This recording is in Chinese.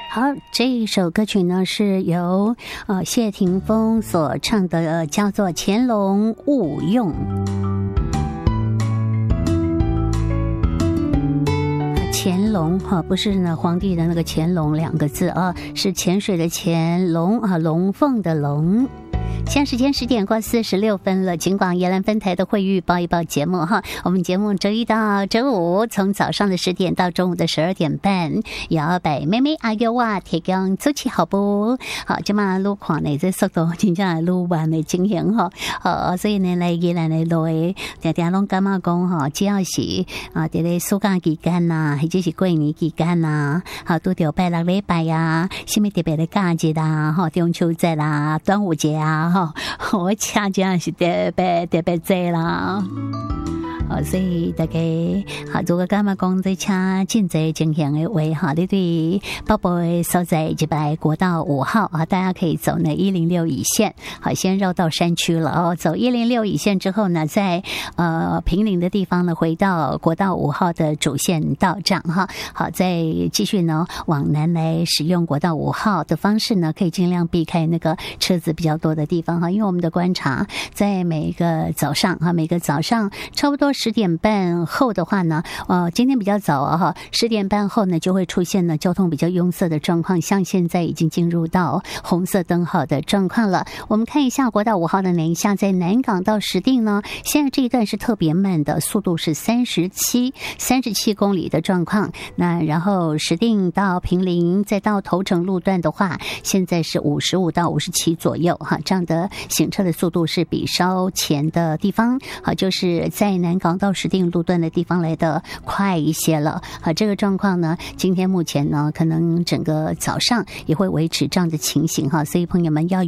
好，这一首歌曲呢是由谢霆锋所唱的，叫做《乾隆勿用》。乾隆不是呢皇帝的那个乾隆两个字啊，是潜水的潜，龙龙凤的龙。现在时间10点过46分了，尽管宜兰分台的会预报一报节目哈，我们节目周一到周五从早上的10点到中午的12点半，要被妹妹阿优啊提供主持好不好？这么路况呢，这速度真正路慢的情形哈，所以呢来宜兰的路的常常拢感觉讲哈，只要是在咧暑假期间呐，或者是过年期间呐，拄到拜六礼拜啊，什么特别的假日啦，中秋节啦、端午节啊。我恰恰是特别多啦，所以大家如果感觉讲这车真侪情形的话，你对北部的所在就在国道5号大家可以走呢106乙线，先绕到山区了走106乙线之后呢，在平陵的地方呢，回到国道5号的主线道上好，再继续呢往南来使用国道5号的方式呢，可以尽量避开那个车子比较多的地方因为我们的观察，在每个早上差不多10点半后的话呢，今天比较早10点半后呢就会出现呢交通比较拥塞的状况，像现在已经进入到红色灯号的状况了。我们看一下国道5号的南下，在南港到石碇呢，现在这一段是特别慢的，速度是37公里的状况。那然后石碇到平陵再到头城路段的话，现在是55到57左右这样的行车的速度是比稍前的地方就是在南港到石碇路段的地方来的快一些了这个状况呢，今天目前呢可能整个早上也会维持这样的情形所以朋友们要